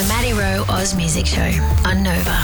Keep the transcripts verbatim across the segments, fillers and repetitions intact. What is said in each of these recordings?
The Maddie Rowe Oz Music Show on Nova.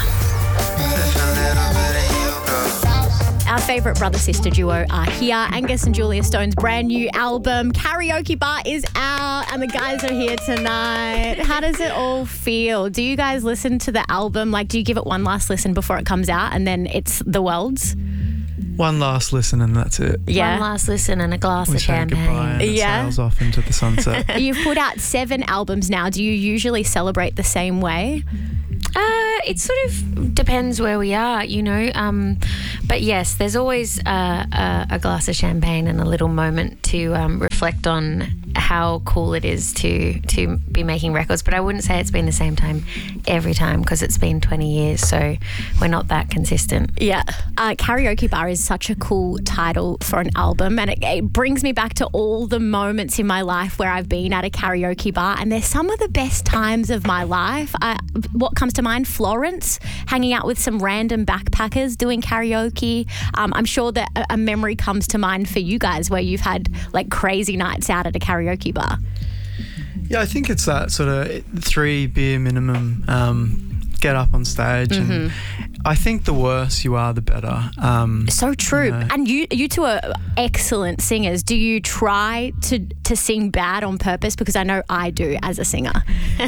Our favourite brother-sister duo are here. Angus and Julia Stone's brand new album, Karaoke Bar, is out and the guys are here tonight. How does it all feel? Do you guys listen to the album? Like, do you give it one last listen before it comes out and then it's the world's? One last listen and that's it. Yeah. One last listen and a glass We of say champagne. goodbye and it Yeah. sails off into the sunset. You've put out seven albums now. Do you usually celebrate the same way? Uh, it sort of depends where we are, you know. Um, but yes, there's always uh, a, a glass of champagne and a little moment to um, reflect on how cool it is to to be making records. But I wouldn't say it's been the same time every time because it's been twenty years, so we're not that consistent. Yeah. Uh, Karaoke Bar is such a cool title for an album, and it, it brings me back to all the moments in my life where I've been at a karaoke bar, and they're some of the best times of my life. I, what comes to mind? Florence, hanging out with some random backpackers doing karaoke. Um, I'm sure that a, a memory comes to mind for you guys where you've had like crazy nights out at a karaoke bar. Yeah, I think it's that sort of three beer minimum, um, get up on stage. Mm-hmm. And I think the worse you are, the better. Um, So true. you know. And you you two are excellent singers. Do you try to, to sing bad on purpose? Because I know I do as a singer.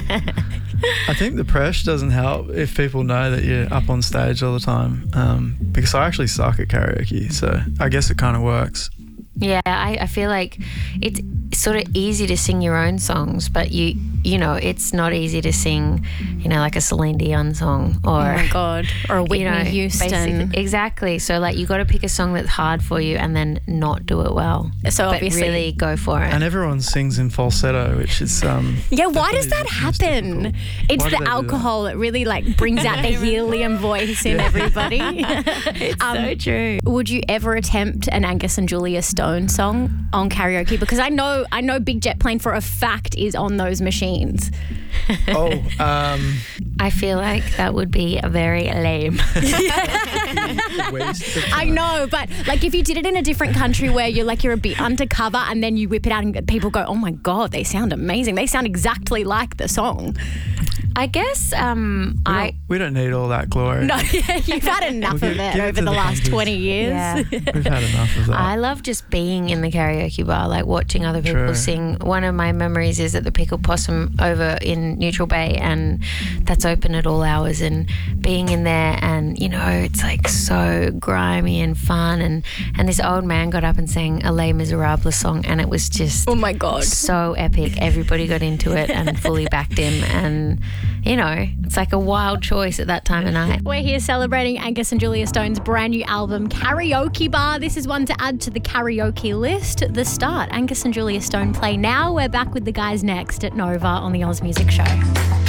I think the pressure doesn't help if people know that you're up on stage all the time, um, because I actually suck at karaoke, so I guess it kind of works. Yeah, I, I feel like it's sort of easy to sing your own songs, but you you know, it's not easy to sing, you know, like a Celine Dion song or Oh my God. Or a Whitney you know, Houston. basically- Exactly. So like you got to pick a song that's hard for you and then not do it well. So but obviously- really go for it. And everyone sings in falsetto, which is um. Yeah, why does that definitely the most happen? difficult. It's Why do the they do that? alcohol. It really like brings out the helium voice in everybody. It's Um, so true. Would you ever attempt an Angus and Julia Stone song on karaoke? Because I know I know Big Jet Plane for a fact is on those machines. Oh, um, I feel like that would be very lame. waste of I time. know, but like if you did it in a different country where you're like you're a bit undercover and then you whip it out and people go, oh my God, they sound amazing. They sound exactly like the song. I guess um, We I don't, we don't need all that glory. No, you've had enough We'll of give- it give it over to the the last countries. twenty years. Yeah. We've had enough of that. I love just being in the karaoke bar, like watching other people True. sing. One of my memories is at the Pickle Possum over in Neutral Bay, and that's open at all hours. And being in there, and you know, it's like so grimy and fun. And and this old man got up and sang a Les Miserables song, and it was just Oh my God. so epic. Everybody got into it and fully backed him, and you know, it's like a wild choice at that time of night. We're here celebrating Angus and Julia Stone's brand new album, Karaoke Bar. This is one to add to the karaoke list. The start, Angus and Julia Stone play now. We're back with the guys next at Nova on the Oz Music Show.